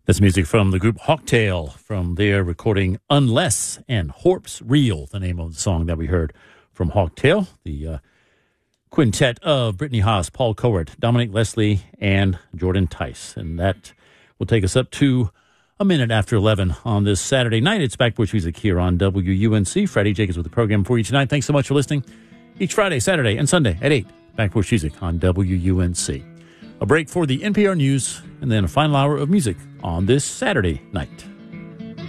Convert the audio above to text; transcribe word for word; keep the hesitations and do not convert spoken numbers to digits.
That's music from the group Hawktail from their recording Unless and Horps Reel, the name of the song that we heard from Hawktail, the uh, quintet of Brittany Haas, Paul Cowart, Dominic Leslie, and Jordan Tice. And that will take us up to a minute after eleven on this Saturday night. It's Back Porch Music here on W U N C. Freddie Jacobs with the program for you tonight. Thanks so much for listening. Each Friday, Saturday, and Sunday at eight, Back Porch Music on W U N C. A break for the N P R News, and then a final hour of music on this Saturday night.